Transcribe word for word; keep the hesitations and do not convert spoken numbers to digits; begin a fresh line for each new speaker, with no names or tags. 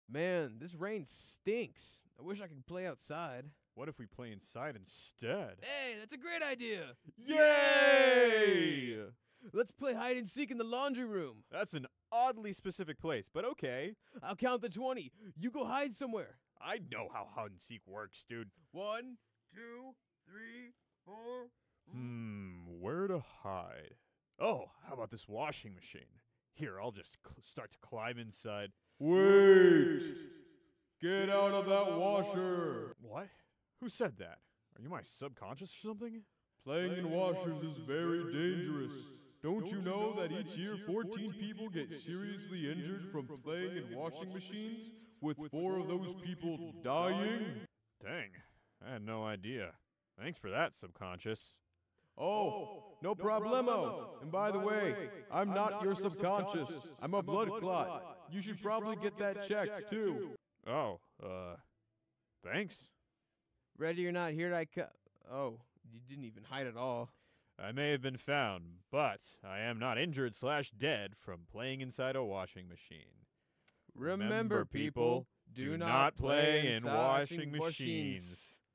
Man, this rain stinks. I wish I could play outside.
What if we play inside instead?
Hey, that's a great idea.
Yay!
Let's play hide and seek in the laundry room.
That's an oddly specific place, but okay.
I'll count to twenty. You go hide somewhere.
I know how hide and seek works, dude.
One, two, three, four.
Hmm, where to hide? Oh, how about this washing machine? Here, I'll just cl- start to climb inside.
Wait! Get out of that washer!
What? Who said that? Are you my subconscious or something?
Playing in washers is very dangerous. Don't you know that each year fourteen people get seriously injured from playing in washing machines, with four of those people dying?
Dang, I had no idea. Thanks for that, subconscious.
Oh, no problemo. And by the way, I'm not your subconscious. I'm a blood clot. You should probably get that checked, too.
Oh, uh, thanks.
Ready or not, here I come. Oh, you didn't even hide at all.
I may have been found, but I am not injured slash dead from playing inside a washing machine.
Remember, people, do not play in washing machines.